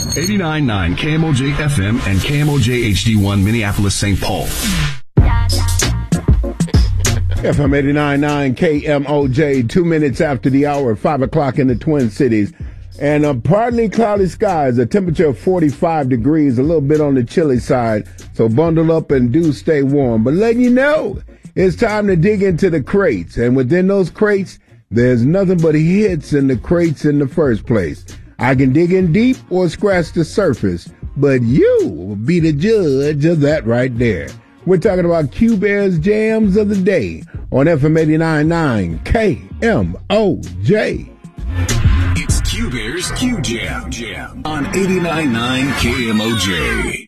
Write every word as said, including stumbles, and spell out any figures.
eighty-nine point nine K M O J F M and K M O J H D one Minneapolis, Saint Paul. F M eighty-nine point nine K M O J, two minutes after the hour, five o'clock in the Twin Cities. And uh, partly cloudy skies, a temperature of forty-five degrees, a little bit on the chilly side. So bundle up and do stay warm. But letting you know, it's time to dig into the crates. And within those crates, there's nothing but hits in the crates in the first place. I can dig in deep or scratch the surface, but you will be the judge of that right there. We're talking about Q Bear's Jams of the Day on F M eighty-nine point nine K M O J. It's Q Bear's Q Jam, Jam on eighty-nine point nine K M O J.